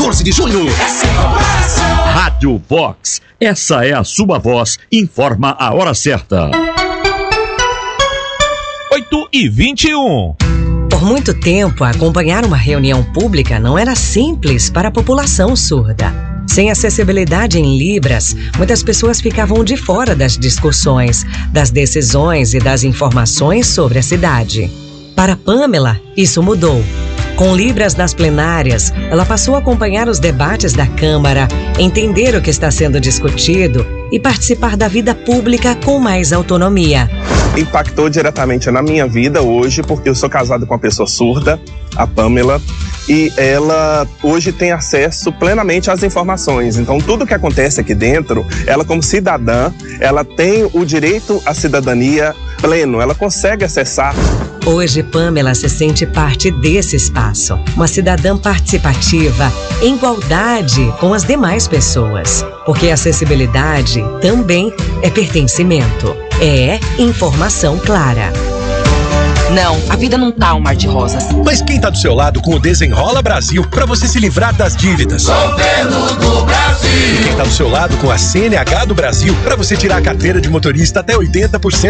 14 de junho. Rádio Vox, essa é a sua voz, informa a hora certa. 8h21. Por muito tempo, acompanhar uma reunião pública não era simples para a população surda. Sem acessibilidade em Libras, muitas pessoas ficavam de fora das discussões, das decisões e das informações sobre a cidade. Para Pamela, isso mudou. Com Libras nas plenárias, ela passou a acompanhar os debates da Câmara, entender o que está sendo discutido e participar da vida pública com mais autonomia. Impactou diretamente na minha vida hoje, porque eu sou casado com uma pessoa surda, a Pamela, e ela hoje tem acesso plenamente às informações. Então, tudo que acontece aqui dentro, ela como cidadã, ela tem o direito à cidadania pleno, ela consegue acessar. Hoje, Pamela se sente parte desse espaço, uma cidadã participativa, em igualdade com as demais pessoas. Porque acessibilidade também é pertencimento, é informação clara. Não, a vida não tá um mar de rosas. Mas quem tá do seu lado com o Desenrola Brasil pra você se livrar das dívidas? Governo do Brasil. Quem tá do seu lado com a CNH do Brasil pra você tirar a carteira de motorista até 80%